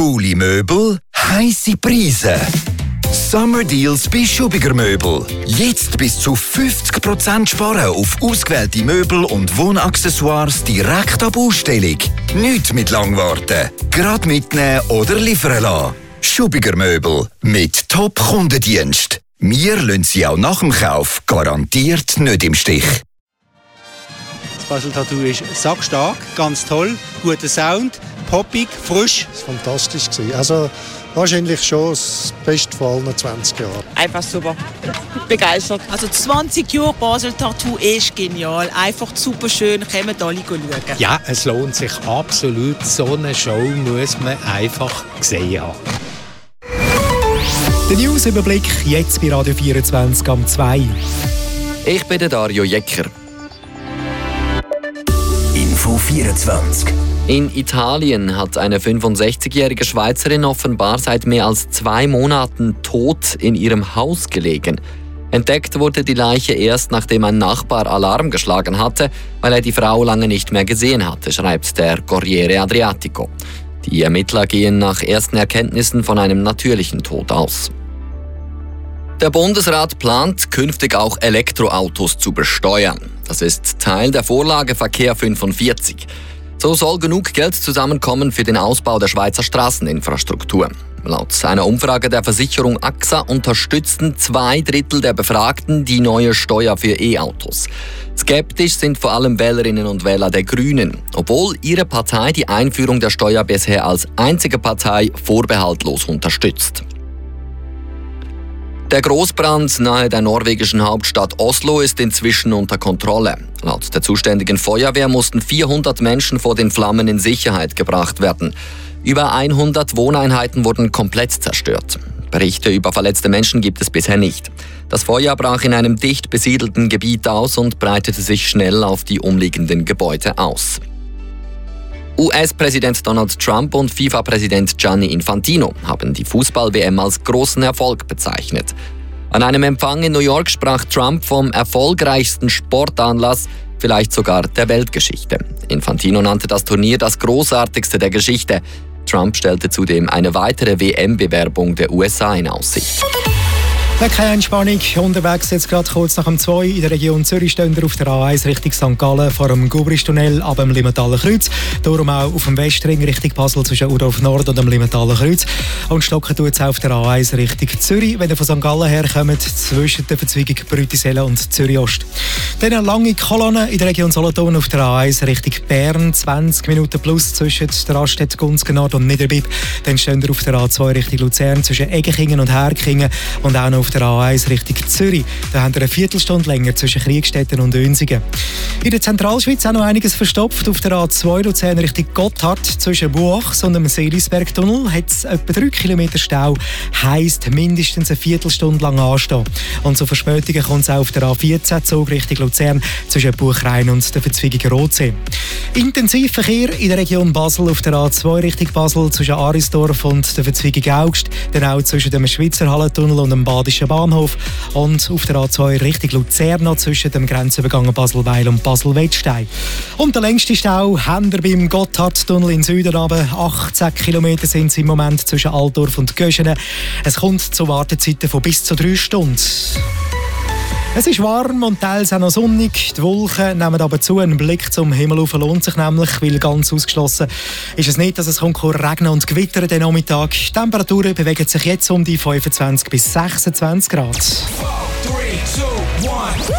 Coole Möbel, heisse Preise. Summer Deals bei Schubiger Möbel. Jetzt bis zu 50% sparen auf ausgewählte Möbel und Wohnaccessoires direkt ab Ausstellung. Nicht mit Langwarten. Gerade mitnehmen oder liefern lassen. Schubiger Möbel mit Top-Kundendienst. Wir lassen Sie auch nach dem Kauf garantiert nicht im Stich. Das Basel-Tattoo ist sackstark, ganz toll, guter Sound, poppig, frisch. Das war fantastisch. Also wahrscheinlich schon das Beste von allen 20 Jahren. Einfach super. Begeistert. Also 20 Jahre Basel-Tattoo ist genial. Einfach super schön, kommen alle schauen. Ja, es lohnt sich absolut. So eine Show muss man einfach gesehen haben. Der Newsüberblick jetzt bei Radio 24 am 2. Ich bin der Dario Jecker. Info 24. In Italien hat eine 65-jährige Schweizerin offenbar seit mehr als 2 Monaten tot in ihrem Haus gelegen. Entdeckt wurde die Leiche erst, nachdem ein Nachbar Alarm geschlagen hatte, weil er die Frau lange nicht mehr gesehen hatte, schreibt der Corriere Adriatico. Die Ermittler gehen nach ersten Erkenntnissen von einem natürlichen Tod aus. Der Bundesrat plant, künftig auch Elektroautos zu besteuern. Das ist Teil der Vorlage Verkehr 45. So soll genug Geld zusammenkommen für den Ausbau der Schweizer Straßeninfrastruktur. Laut einer Umfrage der Versicherung AXA unterstützen 2/3 der Befragten die neue Steuer für E-Autos. Skeptisch sind vor allem Wählerinnen und Wähler der Grünen, obwohl ihre Partei die Einführung der Steuer bisher als einzige Partei vorbehaltlos unterstützt. Der Großbrand nahe der norwegischen Hauptstadt Oslo ist inzwischen unter Kontrolle. Laut der zuständigen Feuerwehr mussten 400 Menschen vor den Flammen in Sicherheit gebracht werden. Über 100 Wohneinheiten wurden komplett zerstört. Berichte über verletzte Menschen gibt es bisher nicht. Das Feuer brach in einem dicht besiedelten Gebiet aus und breitete sich schnell auf die umliegenden Gebäude aus. US-Präsident Donald Trump und FIFA-Präsident Gianni Infantino haben die Fußball-WM als großen Erfolg bezeichnet. An einem Empfang in New York sprach Trump vom erfolgreichsten Sportanlass, vielleicht sogar der Weltgeschichte. Infantino nannte das Turnier das großartigste der Geschichte. Trump stellte zudem eine weitere WM-Bewerbung der USA in Aussicht. Keine Entspannung. Unterwegs jetzt gerade kurz nach dem 2 in der Region Zürich stehen wir auf der A1 Richtung St. Gallen vor dem Gubristunnel ab dem Limentaler Kreuz. Darum auch auf dem Westring Richtung Basel zwischen Urdorf Nord und dem Limentaler Kreuz. Und stocken tut es auf der A1 Richtung Zürich, wenn ihr von St. Gallen herkommt, zwischen der Verzweigung Brütisellen und Zürich Ost. Dann eine lange Kolonne in der Region Solothurn auf der A1 Richtung Bern, 20 Minuten plus zwischen der Raststätte Gunzgen Nord und Niederbipp. Dann stehen wir auf der A2 Richtung Luzern zwischen Eggekingen und Herkingen und auch noch auf der A1 Richtung Zürich. Da haben wir eine Viertelstunde länger zwischen Kriegstetten und Önsingen. In der Zentralschweiz auch noch einiges verstopft. Auf der A2 Luzern Richtung Gotthard zwischen Buachs und dem Seelisbergtunnel hat es etwa 3 Kilometer Stau. Heisst mindestens eine Viertelstunde lang anstehen. Und zu Verspätungen kommt es auch auf der A14 Zug Richtung Luzern zwischen Buchrhein und der Verzweigung Rotsee. Intensivverkehr in der Region Basel auf der A2 Richtung Basel zwischen Arisdorf und der Verzweigung Augst. Dann auch zwischen dem Schweizer Hallentunnel und dem Badischen Bahnhof und auf der A2 Richtung Luzern zwischen dem Grenzübergang Baselweil und Basel-Wettstein. Und der längste Stau haben wir beim Gotthardtunnel in Süden runter. 18 Kilometer sind es im Moment zwischen Altdorf und Göschenen. Es kommt zu Wartezeiten von bis zu 3 Stunden. Es ist warm und teils auch noch sonnig. Die Wolken nehmen aber zu. Ein Blick zum Himmel auf lohnt sich nämlich, weil ganz ausgeschlossen ist es nicht, dass es regnen und gewittern den Nachmittag. Die Temperaturen bewegen sich jetzt um die 25 bis 26 Grad. 4, 3, 2, 1.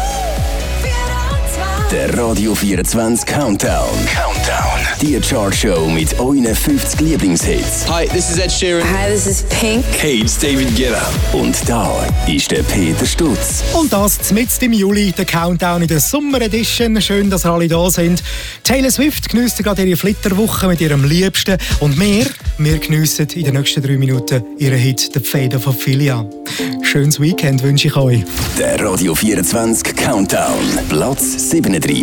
Der Radio 24 Countdown. Die Chartshow mit euren 50 Lieblingshits. Hi, this is Ed Sheeran. Hi, this is Pink. Hey, it's David Guetta. Und da ist der Peter Stutz. Und das mitten im Juli, der Countdown in der Summer Edition. Schön, dass ihr alle da sind. Taylor Swift geniesst gerade ihre Flitterwoche mit ihrem Liebsten. Und wir geniessen in den nächsten 3 Minuten ihren Hit «The Fate of Ophelia». Schönes Weekend wünsche ich euch. Der Radio 24 Countdown. Platz 37.